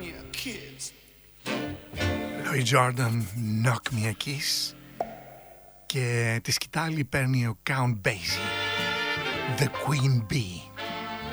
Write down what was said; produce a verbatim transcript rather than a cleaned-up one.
Lloyd Jordan, Knock Me a Kiss. Και τη σκητάλη παίρνει ο Count Basie, The Queen Bee.